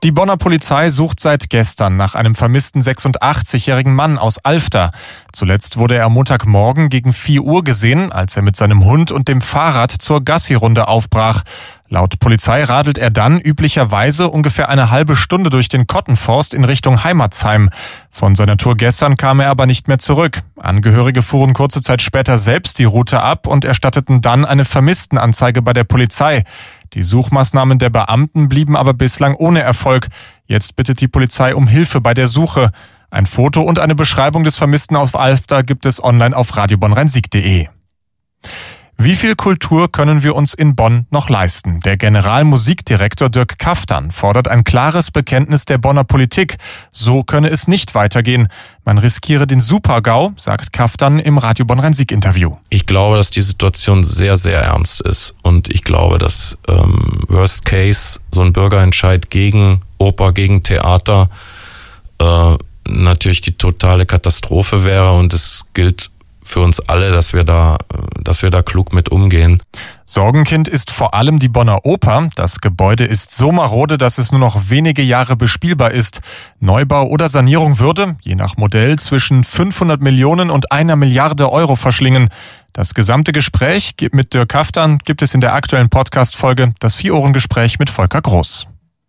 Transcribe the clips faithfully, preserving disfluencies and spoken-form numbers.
Die Bonner Polizei sucht seit gestern nach einem vermissten sechsundachtzigjährigen Mann aus Alfter. Zuletzt wurde er am Montagmorgen gegen vier Uhr gesehen, als er mit seinem Hund und dem Fahrrad zur Gassi-Runde aufbrach. Laut Polizei radelt er dann üblicherweise ungefähr eine halbe Stunde durch den Kottenforst in Richtung Heimatsheim. Von seiner Tour gestern kam er aber nicht mehr zurück. Angehörige fuhren kurze Zeit später selbst die Route ab und erstatteten dann eine Vermisstenanzeige bei der Polizei. Die Suchmaßnahmen der Beamten blieben aber bislang ohne Erfolg. Jetzt bittet die Polizei um Hilfe bei der Suche. Ein Foto und eine Beschreibung des Vermissten aus Alfter gibt es online auf radio bonn rhein sieg punkt de. Wie viel Kultur können wir uns in Bonn noch leisten? Der Generalmusikdirektor Dirk Kaftan fordert ein klares Bekenntnis der Bonner Politik. So könne es nicht weitergehen. Man riskiere den Super-GAU, sagt Kaftan im Radio Bonn Rhein Sieg Interview. Ich glaube, dass die Situation sehr, sehr ernst ist. Und ich glaube, dass ähm, Worst Case, so ein Bürgerentscheid gegen Oper, gegen Theater, äh, natürlich die totale Katastrophe wäre. Und es gilt für uns alle, dass wir da, dass wir da klug mit umgehen. Sorgenkind ist vor allem die Bonner Oper. Das Gebäude ist so marode, dass es nur noch wenige Jahre bespielbar ist. Neubau oder Sanierung würde, je nach Modell, zwischen fünfhundert Millionen und einer Milliarde Euro verschlingen. Das gesamte Gespräch mit Dirk Kaftan gibt es in der aktuellen Podcast-Folge Das Vier-Ohren-Gespräch mit Volker Groß.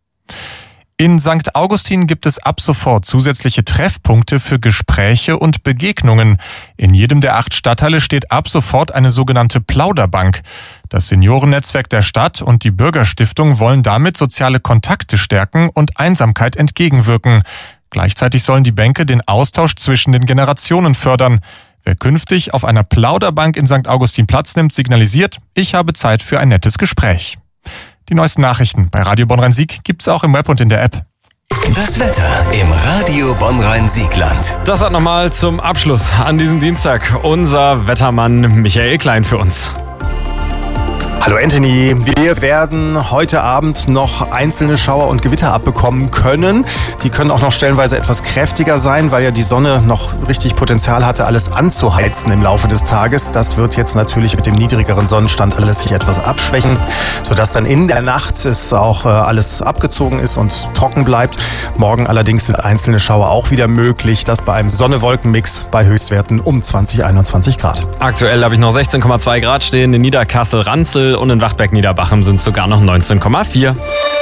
In Sankt Augustin gibt es ab sofort zusätzliche Treffpunkte für Gespräche und Begegnungen. In jedem der acht Stadtteile steht ab sofort eine sogenannte Plauderbank. Das Seniorennetzwerk der Stadt und die Bürgerstiftung wollen damit soziale Kontakte stärken und Einsamkeit entgegenwirken. Gleichzeitig sollen die Bänke den Austausch zwischen den Generationen fördern. Wer künftig auf einer Plauderbank in Sankt Augustin Platz nimmt, signalisiert, ich habe Zeit für ein nettes Gespräch. Die neuesten Nachrichten bei Radio Bonn Rhein Sieg gibt's auch im Web und in der App. Das Wetter im Radio Bonn Rhein Siegland. Das hat nochmal zum Abschluss an diesem Dienstag unser Wettermann Michael Klein für uns. Hallo Anthony, wir werden heute Abend noch einzelne Schauer und Gewitter abbekommen können. Die können auch noch stellenweise etwas kräftiger sein, weil ja die Sonne noch richtig Potenzial hatte, alles anzuheizen im Laufe des Tages. Das wird jetzt natürlich mit dem niedrigeren Sonnenstand alles sich etwas abschwächen, sodass dann in der Nacht es auch äh, alles abgezogen ist und trocken bleibt. Morgen allerdings sind einzelne Schauer auch wieder möglich. Das bei einem Sonne-Wolken-Mix bei Höchstwerten um zwanzig, einundzwanzig Grad. Aktuell habe ich noch sechzehn Komma zwei Grad stehen in Niederkassel-Ranzel und in Wachberg-Niederbachem sind es sogar noch neunzehn Komma vier.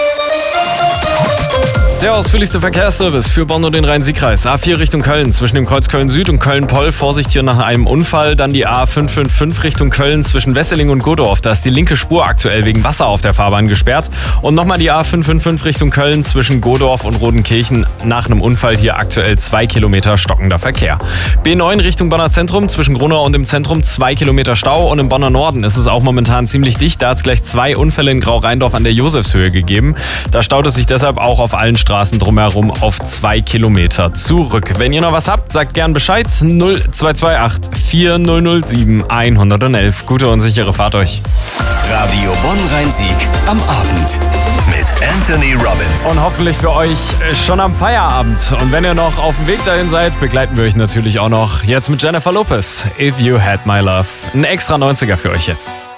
Der ausführlichste Verkehrsservice für Bonn und den Rhein-Sieg-Kreis. A vier Richtung Köln, zwischen dem Kreuz Köln-Süd und Köln-Poll. Vorsicht hier nach einem Unfall. Dann die A fünf fünf fünf Richtung Köln, zwischen Wesseling und Godorf. Da ist die linke Spur aktuell wegen Wasser auf der Fahrbahn gesperrt. Und nochmal die A fünf fünf fünf Richtung Köln, zwischen Godorf und Rodenkirchen. Nach einem Unfall hier aktuell zwei Kilometer stockender Verkehr. B neun Richtung Bonner Zentrum, zwischen Grunau und dem Zentrum zwei Kilometer Stau. Und im Bonner Norden ist es auch momentan ziemlich dicht. Da hat es gleich zwei Unfälle in Grau-Rheindorf an der Josefshöhe gegeben. Da staut es sich deshalb auch auf allen Straßen drumherum auf zwei Kilometer zurück. Wenn ihr noch was habt, sagt gern Bescheid. null zwei zwei acht vier null null sieben eins eins eins. Gute und sichere Fahrt euch. Radio Bonn Rhein Sieg am Abend mit Anthony Robbins. Und hoffentlich für euch schon am Feierabend. Und wenn ihr noch auf dem Weg dahin seid, begleiten wir euch natürlich auch noch jetzt mit Jennifer Lopez. If You Had My Love. Ein extra neunziger für euch jetzt.